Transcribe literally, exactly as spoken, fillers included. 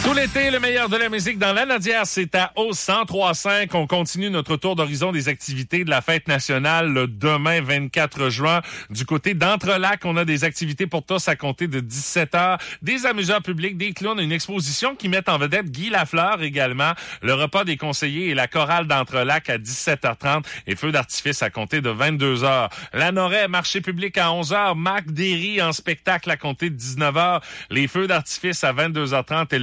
Tout l'été, le meilleur de la musique dans la Nadière, c'est à O cent trois virgule cinq. On continue notre tour d'horizon des activités de la fête nationale le demain vingt-quatre juin. Du côté d'Entrelacs, on a des activités pour tous à compter de dix-sept heures. Des amuseurs publics, des clowns, une exposition qui met en vedette Guy Lafleur également. Le repas des conseillers et la chorale d'Entrelacs à dix-sept heures trente et feu d'artifice à compter de vingt-deux heures. La Noret, marché public à onze heures. Marc Derry en spectacle à compter de dix-neuf heures. Les feux d'artifice à vingt-deux heures trente et